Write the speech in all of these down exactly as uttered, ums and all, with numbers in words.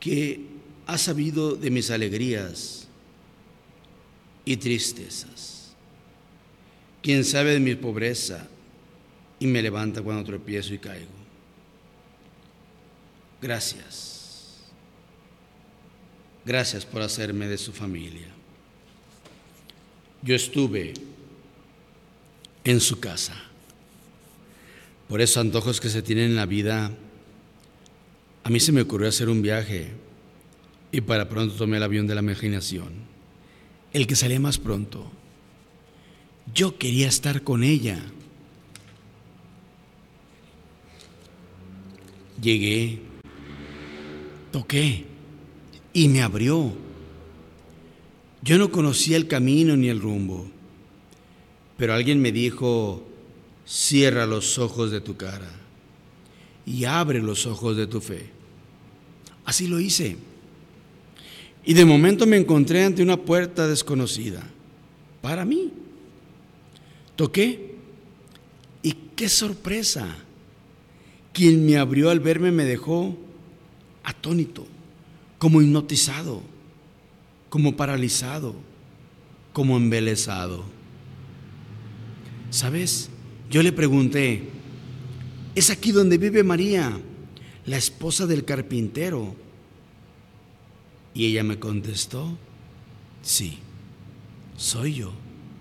que ha sabido de mis alegrías y tristezas, quien sabe de mi pobreza y me levanta cuando tropiezo y caigo. Gracias. Gracias por hacerme de su familia. Yo estuve en su casa. Por esos antojos que se tienen en la vida, a mí se me ocurrió hacer un viaje y para pronto tomé el avión de la imaginación, el que salía más pronto. Yo quería estar con ella. Llegué, toqué y me abrió. Yo no conocía el camino ni el rumbo, pero alguien me dijo: cierra los ojos de tu cara y abre los ojos de tu fe. Así lo hice. Y de momento me encontré ante una puerta desconocida para mí. Toqué y qué sorpresa. Quien me abrió al verme me dejó atónito, como hipnotizado, como paralizado, como embelesado. ¿Sabes? Yo le pregunté: ¿es aquí donde vive María, la esposa del carpintero? Y ella me contestó: sí, soy yo.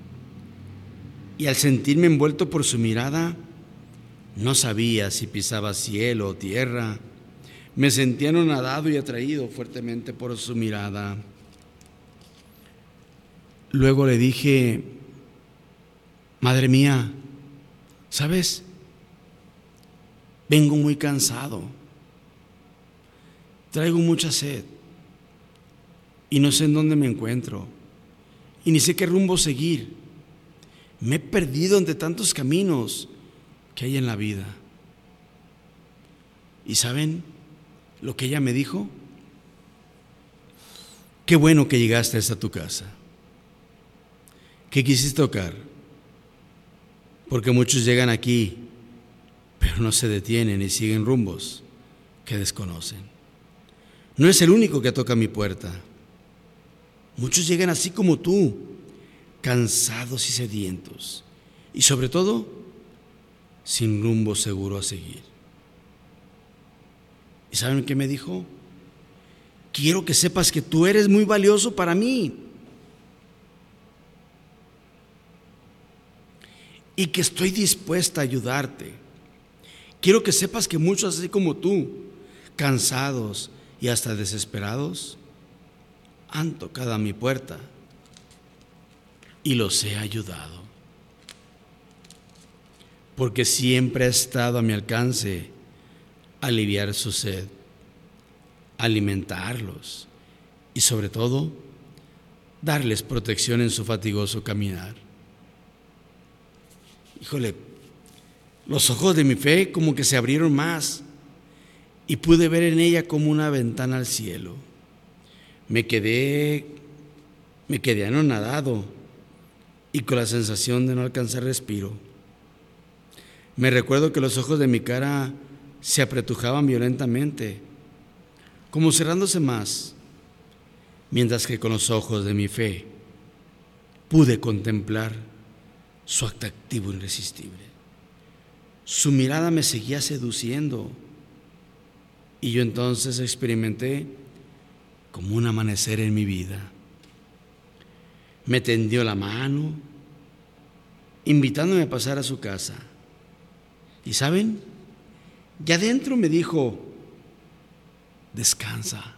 Y al sentirme envuelto por su mirada, no sabía si pisaba cielo o tierra. Me sentía anonadado y atraído fuertemente por su mirada. Luego le dije: madre mía, ¿sabes? Vengo muy cansado. Traigo mucha sed. Y no sé en dónde me encuentro. Y ni sé qué rumbo seguir. Me he perdido entre tantos caminos que hay en la vida. ¿Y saben lo que ella me dijo? Qué bueno que llegaste hasta tu casa. ¿Qué quisiste tocar? Porque muchos llegan aquí, pero no se detienen y siguen rumbos que desconocen. No es el único que toca mi puerta. Muchos llegan así como tú, cansados y sedientos, y sobre todo, sin rumbo seguro a seguir. ¿Y saben qué me dijo? Quiero que sepas que tú eres muy valioso para mí y que estoy dispuesta a ayudarte. Quiero que sepas que muchos así como tú, cansados y hasta desesperados, han tocado a mi puerta y los he ayudado. Porque siempre ha estado a mi alcance aliviar su sed, alimentarlos y sobre todo darles protección en su fatigoso caminar. Híjole, los ojos de mi fe como que se abrieron más y pude ver en ella como una ventana al cielo. Me quedé, me quedé anonadado y con la sensación de no alcanzar respiro. Me recuerdo que los ojos de mi cara se apretujaban violentamente, como cerrándose más, mientras que con los ojos de mi fe pude contemplar su atractivo irresistible. Su mirada me seguía seduciendo y yo entonces experimenté como un amanecer en mi vida. Me tendió la mano, invitándome a pasar a su casa. ¿Y saben? Ya adentro me dijo: descansa.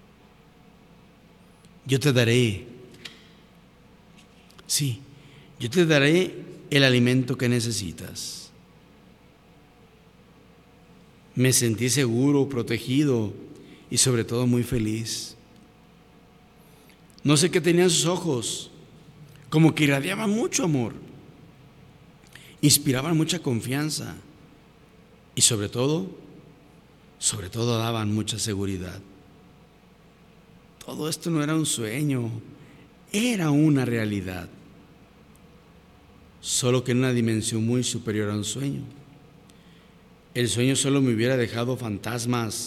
Yo te daré, sí, yo te daré el alimento que necesitas. Me sentí seguro, protegido y sobre todo muy feliz. No sé qué tenían sus ojos, como que irradiaban mucho amor, inspiraban mucha confianza y sobre todo, sobre todo daban mucha seguridad. Todo esto no era un sueño, era una realidad, solo que en una dimensión muy superior a un sueño. El sueño solo me hubiera dejado fantasmas